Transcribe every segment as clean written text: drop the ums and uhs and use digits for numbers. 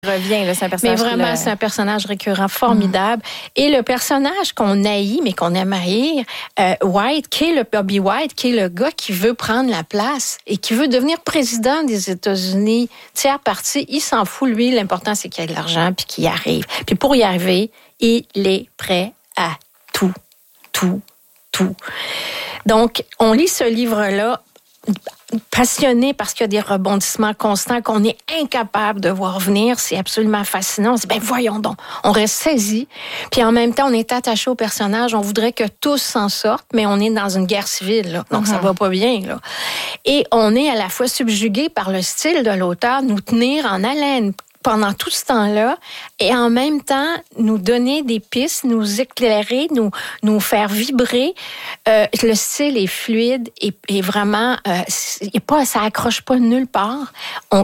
Revient, là, c'est un personnage. Mais vraiment, c'est un personnage récurrent formidable. Et le personnage qu'on haït, mais qu'on aime haïr, Bobby White, qui est le gars qui veut prendre la place et qui veut devenir président des États-Unis, tiers parti, il s'en fout, lui. L'important, c'est qu'il y ait de l'argent puis qu'il y arrive. Puis pour y arriver, il est prêt à tout. Donc, on lit ce livre-là passionné parce qu'il y a des rebondissements constants qu'on est incapable de voir venir. C'est absolument fascinant. On se dit, voyons donc. On reste saisi. Puis en même temps, on est attaché au personnage. On voudrait que tous s'en sortent, mais on est dans une guerre civile, là. Donc ça va pas bien, là. Et on est à la fois subjugué par le style de l'auteur, nous tenir en haleine pendant tout ce temps-là, et en même temps, nous donner des pistes, nous éclairer, nous faire vibrer. Le style est fluide et vraiment, ça accroche pas nulle part.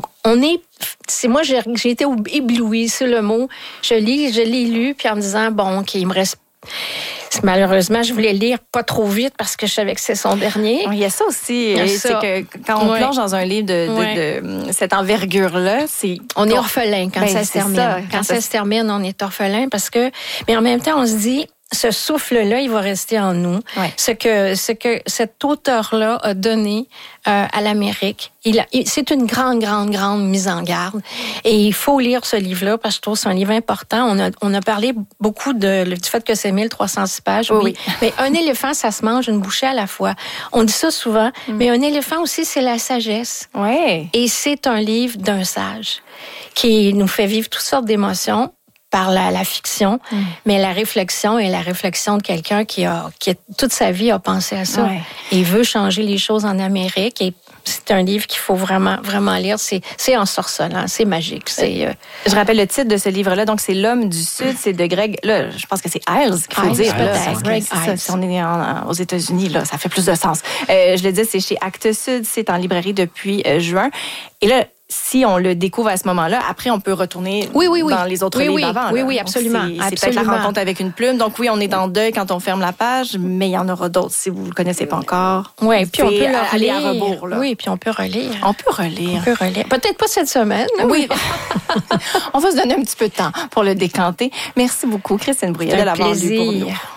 Moi, j'ai été éblouie, c'est le mot. Je l'ai lu, puis en me disant, OK, il me reste. Malheureusement, je voulais lire pas trop vite parce que je savais que c'est son dernier. Il y a ça aussi. C'est que quand on plonge dans un livre de cette envergure-là, on est orphelin quand ça se termine. Quand ça se termine, on est orphelin parce que... Mais en même temps, on se dit... Ce souffle-là, il va rester en nous. Ouais. Ce que cet auteur-là a donné à l'Amérique, c'est une grande mise en garde. Et il faut lire ce livre-là parce que je trouve que c'est un livre important. On a parlé beaucoup du fait que c'est 1306 pages. Oui. Mais un éléphant, ça se mange une bouchée à la fois. On dit ça souvent. Mais un éléphant aussi, c'est la sagesse. Ouais. Et c'est un livre d'un sage qui nous fait vivre toutes sortes d'émotions par la fiction, mais la réflexion est la réflexion de quelqu'un qui toute sa vie a pensé à ça et veut changer les choses en Amérique. Et c'est un livre qu'il faut vraiment lire. C'est ensorcelant, c'est magique. Je rappelle le titre de ce livre-là. Donc, c'est L'homme du Sud. C'est de Greg... Là, je pense que c'est Ayres qu'il faut dire. Greg Ayres. Si on est aux États-Unis, là, ça fait plus de sens. Je le dis, c'est chez Actes Sud. C'est en librairie depuis juin. Et là, si on le découvre à ce moment-là, après, on peut retourner dans les autres livres avant. Oui, absolument. C'est peut-être la rencontre avec une plume. Donc, oui, on est dans le deuil quand on ferme la page, mais il y en aura d'autres si vous ne le connaissez pas encore. Oui, puis on peut aller à rebours. Là. Oui, puis on peut relire. On peut relire. Peut-être pas cette semaine. Oui. On va se donner un petit peu de temps pour le décanter. Merci beaucoup, Christine Brouillet, de l'avoir lu pour nous.